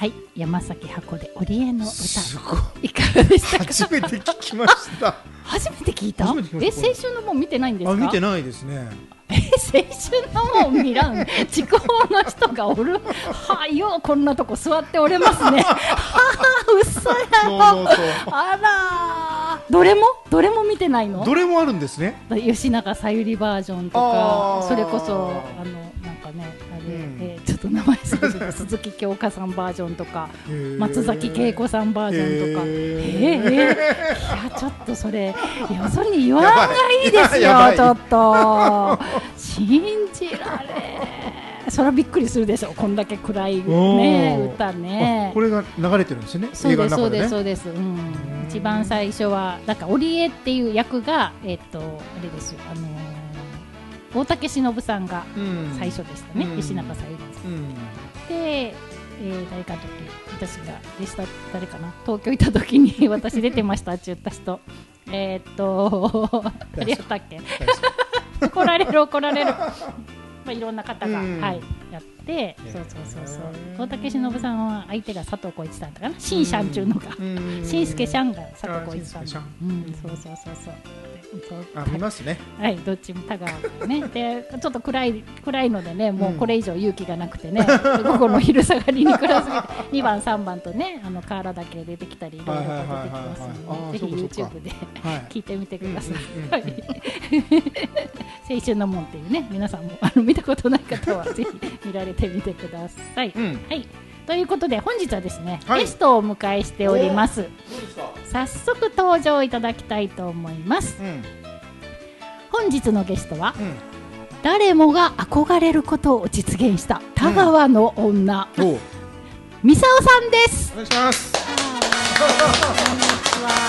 はい、山崎箱で織江の歌、 すごいいかがでしたか？ 初めて聞きました初めて聞いた？ 初めて聞きました青春の門見てないんですか？ 見てないですね。 青春の門見らん筑豊の人がおるはようこんなとこ座っておれますねはあ、うっそやろあらどれも見てないの？ どれもあるんですね。 吉永小百合バージョンとか、それこそなんかねあれ、ちょっと名前鈴木京香さんバージョンとか松崎恵子さんバージョンとかいやちょっとそれよそに言わんがいいですよちょっと信じられそれはびっくりするでしょこんだけ暗いね歌ね。 これが流れてるんですね。 そうです、そうです、 映画の中でね。 そうです、一番最初はだから織江っていう役があれですよ大竹しのぶさんが最初でしたね、吉永小百合さん、で、誰かの時私がでした誰かな東京行った時に私出てましたって言った人誰やったっけ怒られるまあ、いろんな方が、はい、やってそう大竹しのぶさんは相手が佐藤浩市さんだかな新シャン中のが新助シャンが佐藤浩市さんそう見ますね。 はい、どっちも田川がねでちょっと暗いのでねもうこれ以上勇気がなくてね、午後の昼下がりに暗すぎて2番3番とね河原だけ出てきたりいろいろと出てきますのでぜひ YouTube で聞いてみてください。青春の門っていうね皆さんも見たことない方はぜひ見られてみてください。はいということで本日はですね、ゲストをお迎えしております。早速登場いただきたいと思います。本日のゲストは、誰もが憧れることを実現した田川の女、ミサオさんです。 お願いします。